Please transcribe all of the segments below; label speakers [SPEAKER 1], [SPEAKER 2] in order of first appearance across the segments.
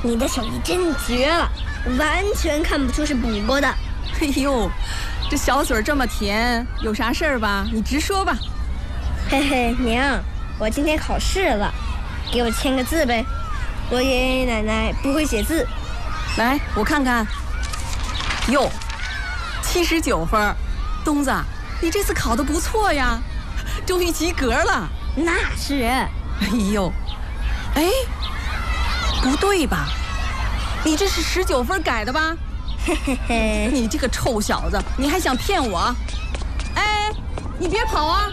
[SPEAKER 1] 你的手艺真绝了，完全看不出是补过的。
[SPEAKER 2] 哎呦，这小嘴这么甜，有啥事儿吧？你直说吧。
[SPEAKER 1] 嘿嘿，娘，我今天考试了，给我签个字呗。我爷爷奶奶不会写字。
[SPEAKER 2] 来，我看看。哟，79分，东子，你这次考得不错呀，终于及格了。
[SPEAKER 1] 那是。
[SPEAKER 2] 哎呦，哎，不对吧？你这是19分改的吧？
[SPEAKER 1] 嘿嘿嘿，
[SPEAKER 2] 你这个臭小子，你还想骗我？哎，你别跑啊！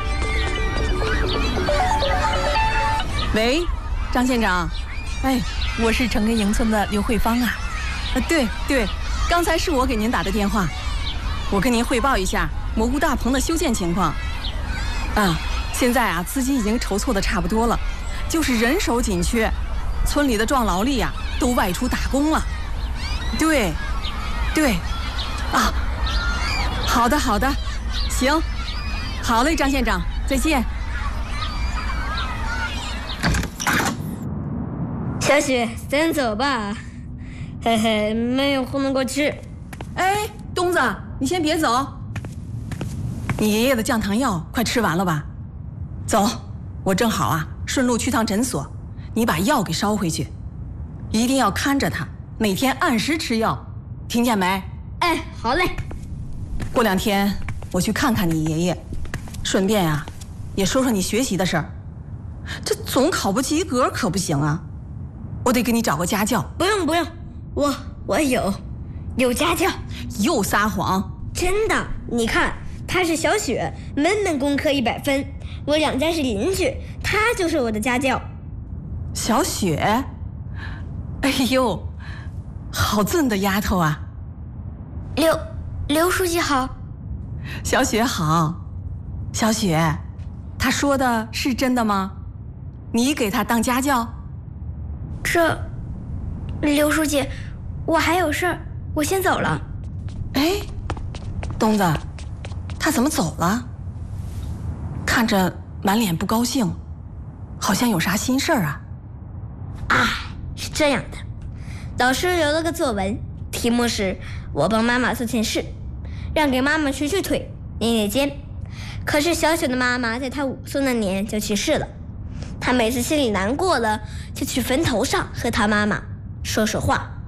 [SPEAKER 2] 喂，张县长，哎，我是城根营村的刘慧芳啊。对，刚才是我给您打的电话，我跟您汇报一下蘑菇大棚的修建情况。现在啊，资金已经筹措的差不多了，就是人手紧缺，村里的壮劳力啊都外出打工了。对，好的，行，好嘞，张县长，再见。
[SPEAKER 1] 小雪，咱走吧。嘿嘿，没有糊弄过去。
[SPEAKER 2] 哎，东子，你先别走，你爷爷的降糖药快吃完了吧？走，我正好啊，顺路去趟诊所，你把药给捎回去，一定要看着他，每天按时吃药，听见没？
[SPEAKER 1] 哎，好嘞。
[SPEAKER 2] 过2天我去看看你爷爷，顺便啊，也说说你学习的事儿。这总考不及格可不行啊，我得给你找个家教。
[SPEAKER 1] 不用，我有家教。
[SPEAKER 2] 又撒谎！
[SPEAKER 1] 真的，你看，她是小雪，门功课100分。我2家是邻居，她就是我的家教。
[SPEAKER 2] 小雪，哎呦，好俊的丫头啊！
[SPEAKER 1] 刘书记好。
[SPEAKER 2] 小雪好。小雪，她说的是真的吗？你给她当家教？
[SPEAKER 1] 刘书记，我还有事儿，我先走了。
[SPEAKER 2] 哎，东子，他怎么走了？看着满脸不高兴，好像有啥心事儿啊。
[SPEAKER 1] 是这样的，导师留了个作文，题目是我帮妈妈做件事，让给妈妈捶捶腿，捏捏肩。可是小雪的妈妈在她5岁那年就去世了，她每次心里难过了，就去坟头上和她妈妈说说话。